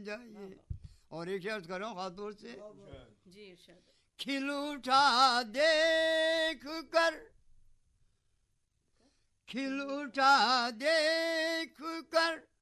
जाइए। और एक शर्त करो खातून से, जी इरशाद। खिल उठा देख कर, खिल उठा देख कर